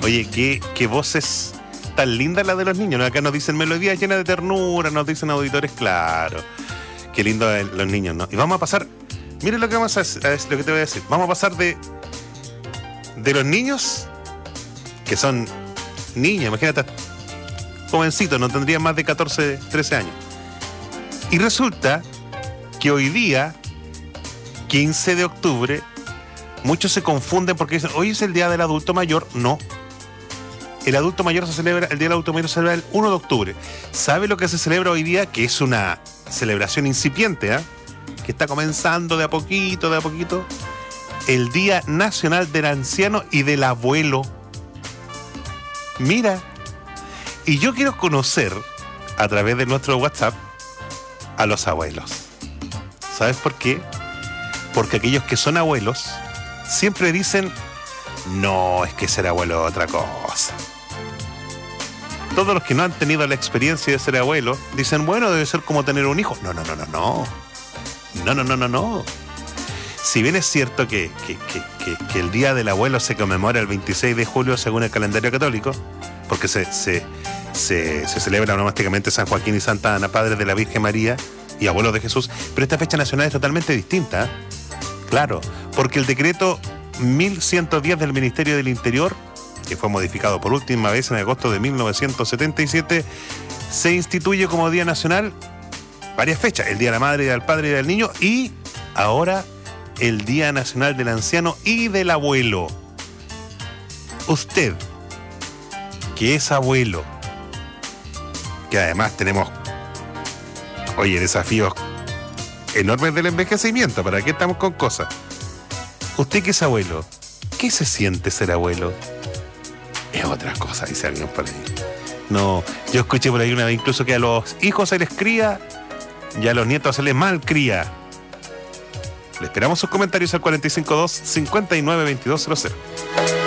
Oye, qué voces tan lindas las de los niños, ¿no? Acá nos dicen melodías llenas de ternura, nos dicen auditores, claro. Qué lindo los niños, ¿no? Y vamos a pasar, miren lo que vamos a lo que te voy a decir. Vamos a pasar de los niños, que son niños, imagínate, jovencitos, no tendrían más de 14, 13 años. Y resulta que hoy día, 15 de octubre, muchos se confunden porque dicen, hoy es el día del adulto mayor. No. El adulto mayor el día del adulto mayor se celebra el 1 de octubre. ¿Sabe lo que se celebra hoy día? Que es una celebración incipiente, que está comenzando de a poquito. El Día Nacional del Anciano y del Abuelo. Mira. Y yo quiero conocer, a través de nuestro WhatsApp, a los abuelos. ¿Sabes por qué? Porque aquellos que son abuelos siempre dicen, no, es que ser abuelo es otra cosa. Todos los que no han tenido la experiencia de ser abuelo dicen, bueno, debe ser como tener un hijo. No. Si bien es cierto que el Día del Abuelo se conmemora el 26 de julio según el calendario católico, porque se celebra onomásticamente San Joaquín y Santa Ana, padres de la Virgen María y abuelos de Jesús, pero esta fecha nacional es totalmente distinta. Claro, porque el decreto 1110 del Ministerio del Interior, que fue modificado por última vez en agosto de 1977, se instituye como Día Nacional varias fechas: el Día de la Madre, del Padre y del Niño, y ahora el Día Nacional del Anciano y del Abuelo. Usted, que es abuelo, que además tenemos, desafíos enormes del envejecimiento, ¿para qué estamos con cosas? Usted que es abuelo, ¿qué se siente ser abuelo? Es otra cosa, dice alguien por ahí. No, yo escuché por ahí una vez incluso que a los hijos se les cría y a los nietos se les malcría. Le esperamos sus comentarios al 452-592200.